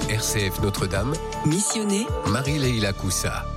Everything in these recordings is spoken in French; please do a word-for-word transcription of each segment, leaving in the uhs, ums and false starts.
R C F Notre-Dame. Missionné Marie-Leila Coussa.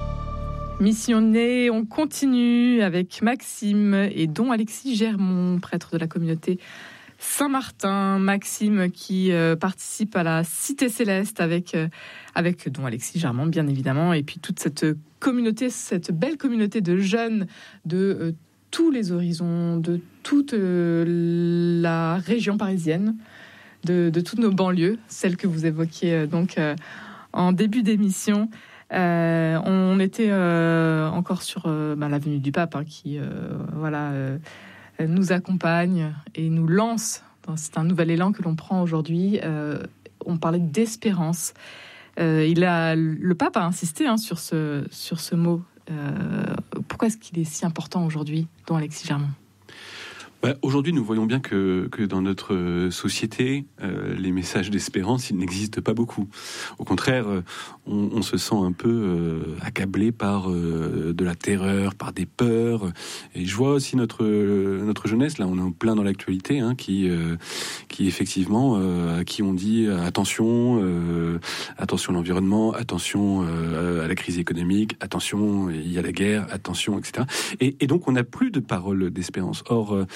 Missionné, on continue avec Maxime et don Alexis Germont, prêtre de la communauté Saint-Martin. Maxime qui euh, participe à la Cité Céleste avec, euh, avec don Alexis Germont, bien évidemment, et puis toute cette communauté, cette belle communauté de jeunes de euh, tous les horizons, de toute euh, la région parisienne, de, de toutes nos banlieues, celles que vous évoquiez euh, donc euh, en début d'émission. Euh, on était euh, encore sur euh, bah, la venue du pape hein, qui euh, voilà, euh, nous accompagne et nous lance. C'est un nouvel élan que l'on prend aujourd'hui. Euh, on parlait d'espérance. Euh, il a, le pape a insisté hein, sur, ce, sur ce mot. Euh, pourquoi est-ce qu'il est si important aujourd'hui, don Alexis Germont ? Bah, aujourd'hui, nous voyons bien que, que dans notre société, euh, les messages d'espérance, ils n'existent pas beaucoup. Au contraire, euh, on, on se sent un peu euh, accablé par euh, de la terreur, par des peurs. Et je vois aussi notre euh, notre jeunesse, là, on est en plein dans l'actualité, hein, qui euh, qui effectivement, euh, à qui on dit euh, attention, euh, attention à l'environnement, attention euh, à la crise économique, attention, il y a la guerre, attention, et cetera. Et, et donc, on n'a plus de paroles d'espérance. Or, euh,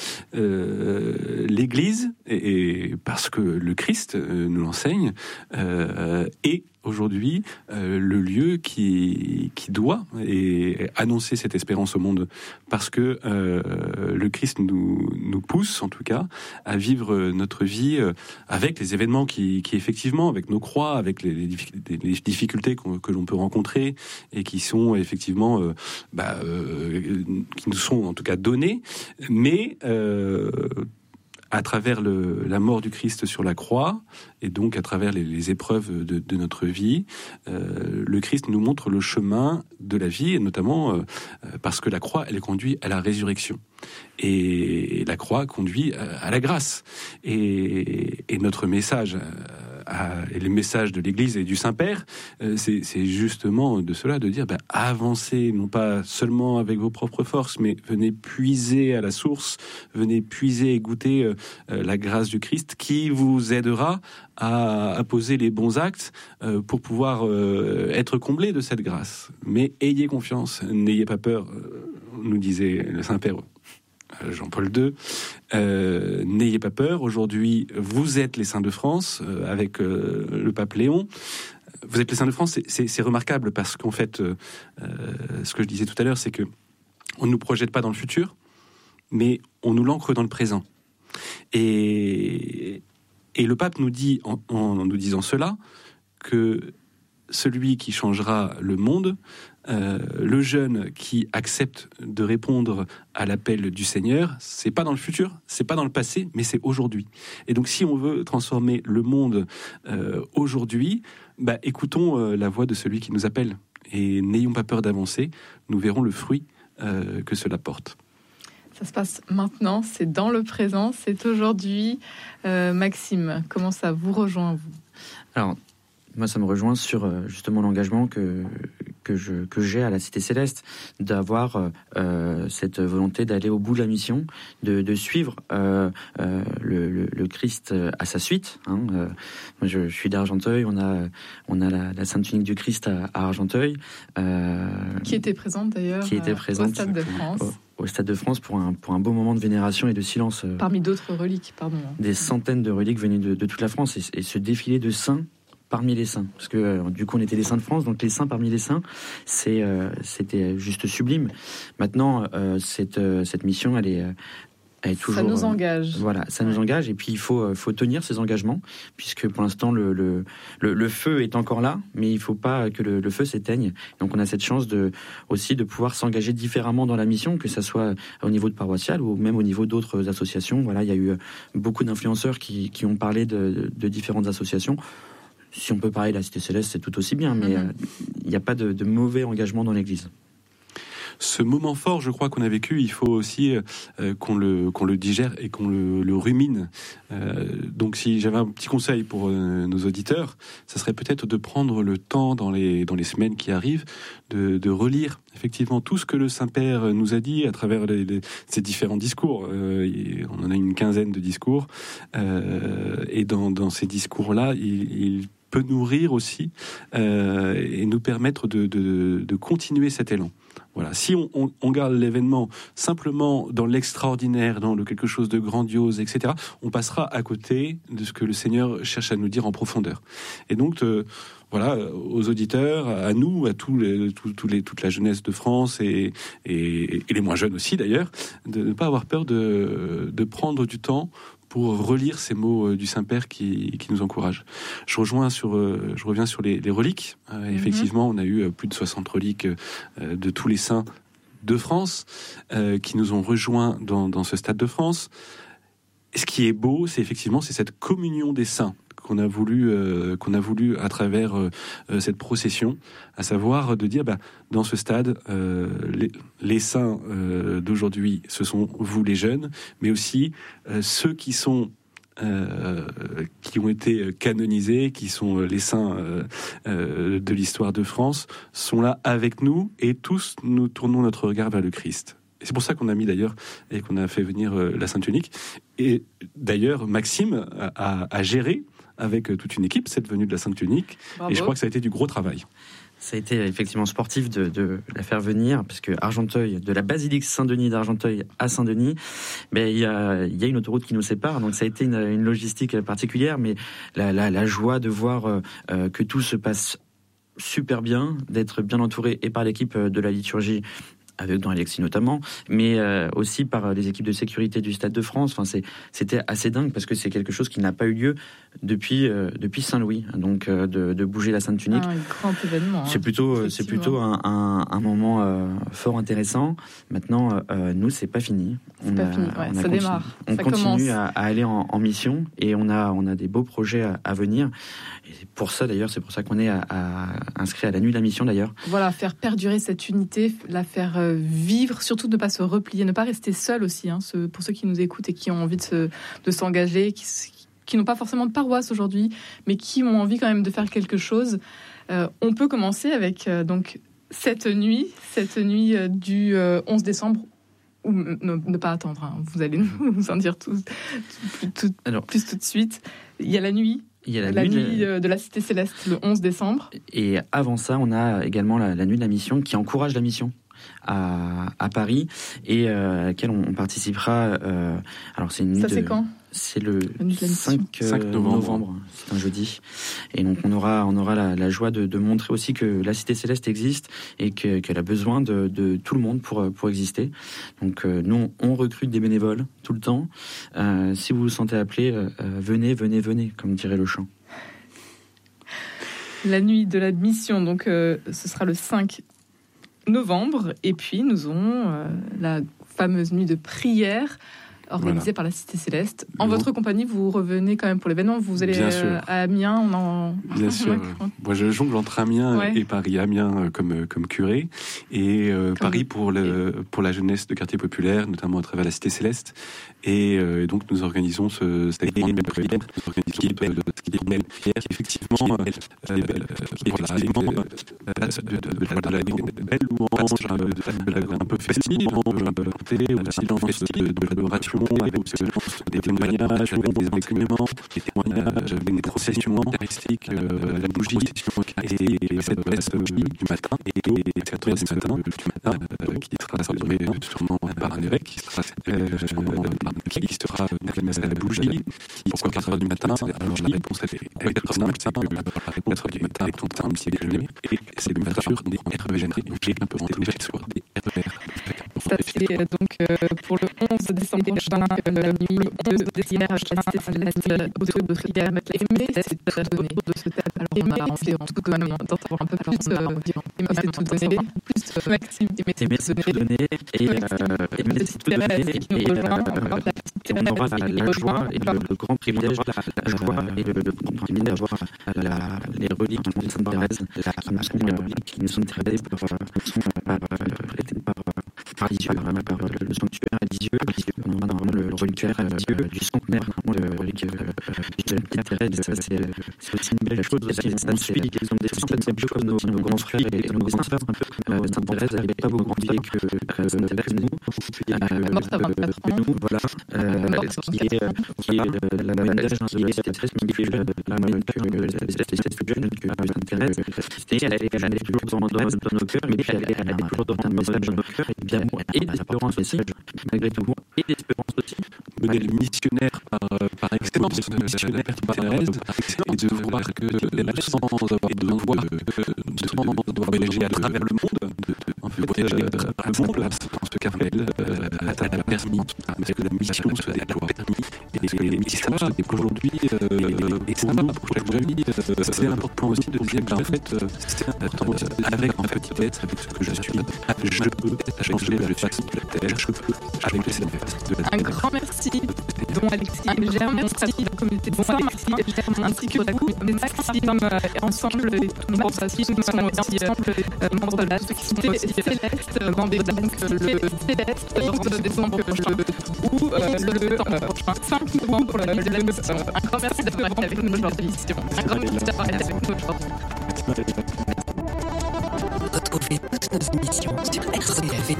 Euh, l'Église, et, et parce que le Christ euh, nous l'enseigne, euh, est aujourd'hui euh, le lieu qui, qui doit et annoncer cette espérance au monde, parce que euh, le Christ nous, nous pousse, en tout cas, à vivre notre vie euh, avec les événements qui, qui, effectivement, avec nos croix, avec les, les difficultés que l'on peut rencontrer et qui sont effectivement, euh, bah, euh, qui nous sont en tout cas données, mais euh, à travers le, la mort du Christ sur la croix, et donc à travers les, les épreuves de, de notre vie, euh, le Christ nous montre le chemin de la vie, et notamment euh, parce que la croix, elle conduit à la résurrection. Et la croix conduit à, à la grâce. Et, et notre message, à, et le message de l'Église et du Saint-Père, euh, c'est, c'est justement de cela, de dire, ben, avancez, non pas seulement avec vos propres forces, mais venez puiser à la source, venez puiser et goûter euh, la grâce du Christ qui vous aidera à, à poser les bons actes euh, pour pouvoir euh, être comblé de cette grâce. Mais ayez confiance, n'ayez pas peur, euh, nous disait le Saint-Père Jean-Paul deux, euh, n'ayez pas peur, aujourd'hui vous êtes les saints de France, euh, avec euh, le pape Léon. Vous êtes les saints de France, c'est, c'est, c'est remarquable, parce qu'en fait, euh, ce que je disais tout à l'heure, c'est que on ne nous projette pas dans le futur, mais on nous l'ancre dans le présent. Et, et le pape nous dit, en, en nous disant cela, que celui qui changera le monde, euh, le jeune qui accepte de répondre à l'appel du Seigneur, c'est pas dans le futur, c'est pas dans le passé, mais c'est aujourd'hui. Et donc, si on veut transformer le monde euh, aujourd'hui, bah, écoutons euh, la voix de celui qui nous appelle. Et n'ayons pas peur d'avancer, nous verrons le fruit euh, que cela porte. Ça se passe maintenant, c'est dans le présent, c'est aujourd'hui. Euh, Maxime, comment ça vous rejoint, vous ? Alors, moi, ça me rejoint sur euh, justement l'engagement que que je que j'ai à la Cité Céleste, d'avoir euh, cette volonté d'aller au bout de la mission, de, de suivre euh, euh, le, le, le Christ à sa suite. Hein. Euh, moi, je, je suis d'Argenteuil. On a on a la, la Sainte Tunique du Christ à, à Argenteuil, euh, qui était présente d'ailleurs, qui était présente au Stade de France. Au, au Stade de France pour un pour un beau moment de vénération et de silence. Euh, Parmi d'autres reliques, pardon. Des centaines de reliques venues de, de toute la France, et, et ce défilé de saints parmi les saints, parce que euh, du coup on était les saints de France, donc les saints parmi les saints, c'est euh, c'était juste sublime. Maintenant, euh, cette euh, cette mission, elle est, elle est toujours. Ça nous engage. Euh, voilà, ça ouais. nous engage, et puis il faut euh, faut tenir ces engagements, puisque pour l'instant le le, le le feu est encore là, mais il faut pas que le, le feu s'éteigne. Donc on a cette chance de aussi de pouvoir s'engager différemment dans la mission, que ça soit au niveau de paroissial ou même au niveau d'autres associations. Voilà, il y a eu beaucoup d'influenceurs qui qui ont parlé de, de, de différentes associations. Si on peut parler de la Cité Céleste, c'est tout aussi bien, mais il mm-hmm. n'y euh, a pas de, de mauvais engagement dans l'Église. Ce moment fort, je crois, qu'on a vécu, il faut aussi euh, qu'on le qu'on le digère et qu'on le, le rumine. Euh, donc, si j'avais un petit conseil pour euh, nos auditeurs, ça serait peut-être de prendre le temps dans les dans les semaines qui arrivent de, de relire effectivement tout ce que le Saint-Père nous a dit à travers les, les, ces différents discours. Euh, on en a une quinzaine de discours, euh, et dans dans ces discours-là, il, il peut nourrir aussi euh, et nous permettre de, de, de continuer cet élan. Voilà. Si on, on, on garde l'événement simplement dans l'extraordinaire, dans le quelque chose de grandiose, et cetera, on passera à côté de ce que le Seigneur cherche à nous dire en profondeur. Et donc, euh, voilà, aux auditeurs, à nous, à tous les, tous, tous les, toute la jeunesse de France et, et, et les moins jeunes aussi d'ailleurs, de ne pas avoir peur de, de prendre du temps pour relire ces mots du Saint-Père qui, qui nous encouragent. Je rejoins sur, je reviens sur les, les reliques. Euh, mm-hmm. Effectivement, on a eu plus de soixante reliques euh, de tous les saints de France euh, qui nous ont rejoints dans, dans ce stade de France. Et ce qui est beau, c'est effectivement c'est cette communion des saints qu'on a voulu euh, qu'on a voulu à travers euh, cette procession, à savoir de dire bah, dans ce stade euh, les, les saints euh, d'aujourd'hui ce sont vous les jeunes, mais aussi euh, ceux qui sont euh, qui ont été canonisés, qui sont les saints euh, euh, de l'histoire de France, sont là avec nous et tous nous tournons notre regard vers le Christ. Et c'est pour ça qu'on a mis d'ailleurs et qu'on a fait venir euh, la Sainte Unique. Et d'ailleurs Maxime a, a, a géré avec toute une équipe cette venue de la Sainte Unique. Bravo. Et je crois que ça a été du gros travail. Ça a été effectivement sportif de, de la faire venir, parce que Argenteuil, de la basilique Saint-Denis d'Argenteuil à Saint-Denis, ben, il y a, il y a une autoroute qui nous sépare, donc ça a été une, une logistique particulière, mais la, la, la joie de voir euh, que tout se passe super bien, d'être bien entouré et par l'équipe de la liturgie, avec Don Alexis notamment, mais euh, aussi par les équipes de sécurité du Stade de France. Enfin, c'est, c'était assez dingue parce que c'est quelque chose qui n'a pas eu lieu depuis euh, depuis Saint-Louis. Donc euh, de, de bouger la Sainte Unique, ah, un grand événement. C'est plutôt euh, c'est plutôt un, un, un moment euh, fort intéressant. Maintenant, euh, nous c'est pas fini. C'est on pas a, fini. Ouais, on a ça continu, démarre. On ça continue à, à aller en, en mission et on a on a des beaux projets à, à venir. Et pour ça d'ailleurs, c'est pour ça qu'on est à, à, inscrit à la nuit de la mission d'ailleurs. Voilà, faire perdurer cette unité, la faire euh, vivre, surtout ne pas se replier, ne pas rester seul aussi, hein, ce, pour ceux qui nous écoutent et qui ont envie de, se, de s'engager, qui, qui n'ont pas forcément de paroisse aujourd'hui, mais qui ont envie quand même de faire quelque chose. Euh, on peut commencer avec euh, donc cette nuit, cette nuit euh, du euh, onze décembre, ou ne, ne pas attendre, hein, vous allez nous, nous en dire tout, tout, tout, Alors, plus tout de suite. Il y a la nuit. Il y a la, la nuit, nuit de... de la Cité Céleste, le onze décembre. Et avant ça, on a également la, la nuit de la mission qui encourage la mission à, à Paris et euh, à laquelle on, on participera. Euh, alors c'est une nuit ça de... c'est quand ? C'est le cinq, cinq novembre. novembre, c'est un jeudi. Et donc on aura, on aura la, la joie de, de montrer aussi que la Cité Céleste existe et que, qu'elle a besoin de, de tout le monde pour, pour exister. Donc euh, nous, on recrute des bénévoles tout le temps. Euh, si vous vous sentez appelé, euh, venez, venez, venez, comme dirait le chant. La nuit de la mission, donc euh, ce sera le cinq novembre. Et puis nous aurons euh, la fameuse nuit de prière organisée voilà. par la Cité Céleste. En bon. votre compagnie, vous revenez quand même pour l'événement. Vous allez euh, à Amiens. On en... Bien sûr. Moi, je jongle entre Amiens ouais. et Paris. Amiens comme, comme curé et euh, Paris pour, le, pour la jeunesse de quartier populaire, notamment à travers la Cité Céleste. Et, euh, et donc, nous organisons ce, cette grande prière qui est belle, qui est belle, qui est effectivement qui est belle, qui est belle louange, un peu festive, un peu aussi dans de l'adoration, avec des témoignages, avec des enseignements, des témoignages, avec des processions caractéristiques, la bougie, et cette messe du matin, et cette messe du matin, qui sera célébrée sûrement par un évêque, qui sera qui sera la messe à la bougie. Pourquoi quatre heures du matin? Alors la réponse est quatre heures du matin, quatre heures du matin avec ton temps un petit déjeuner, et c'est l'ouverture des R E G. Donc j'ai un peu entendu le soir des R E R. Ça c'est donc euh, pour le onze décembre prochain, euh, la nuit de prière à la Cité Céleste, autour de prière. Mais c'est très donné de ce thème. Alors on a envie en tout cas d'en savoir un peu plus. Aimer c'est tout donner, plus Maxime. Aimer c'est tout donner, et aimer c'est tout donner, et on aura la, la joie et le, le grand privilège, la joie et le, le grand privilège d'avoir la, les reliques de Sainte Thérèse qui nous sont, qui nous sont traitées par, par, par, par Lisieux, par le sanctuaire à Lisieux. On aura normalement le, le reliquaire euh, du centenaire de, de, de la petite Thérèse. Ça, c'est, c'est aussi une belle chose. On suit l'exemple des saints, c'est un peu comme nos, nos grands frères et nos grands sœurs. Euh, Sainte Thérèse n'avait pas beaucoup de vie que euh, nous. Euh, nous, voilà. Euh, qui est, qui est euh, la moyenne d'âge de Sainte Thérèse, mais qui est la moyenne que l'espèce plus jeune que Sainte Thérèse. Et elle est, elle est toujours dans, dans, dans nos cœurs, mais puis elle, elle est toujours dans un message dans nos cœurs, et bien et d'espérance aussi, malgré tout, et d'espérance aussi. Modèle missionnaire par, par excellence, missionnaire par Thérèse, et de voir que sans avoir besoin de voir, de devoir voyager à travers le monde, en fait, voyager à travers le monde, dans ce qu'appelle à travers permis, parce que la mission se déploie, et les missions se déploient aujourd'hui, et ça va pour aujourd'hui, c'est important aussi de dire qu'en fait, c'est important avec en petitesse, avec ce que je suis, je peux changer la face de la terre, je peux avec les Un grand merci, dont Alexis et Germain, merci de la communauté de Saint-Martin, ainsi que la communauté Maxime, ensemble, les membres de l'association sont aussi membres de l'association Céleste, membres donc le Céleste, des membres ou le cinq novembre, un grand merci d'avoir été avec nous aujourd'hui. Un grand merci d'avoir été avec nous aujourd'hui. Retrouvez toutes nos émissions sur r c f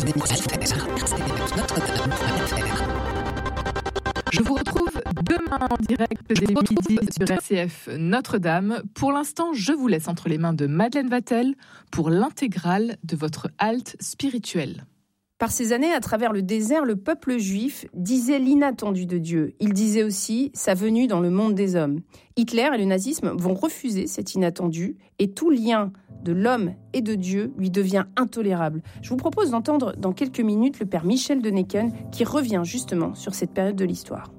notre-dame point f r. Je vous retrouve demain en direct dès midi sur R C F Notre-Dame. Pour l'instant, je vous laisse entre les mains de Madeleine Vatel pour l'intégrale de votre halte spirituelle. Par ces années, à travers le désert, le peuple juif disait l'inattendu de Dieu. Il disait aussi sa venue dans le monde des hommes. Hitler et le nazisme vont refuser cet inattendu et tout lien de l'homme et de Dieu lui devient intolérable. Je vous propose d'entendre dans quelques minutes le père Michel de Necken qui revient justement sur cette période de l'histoire.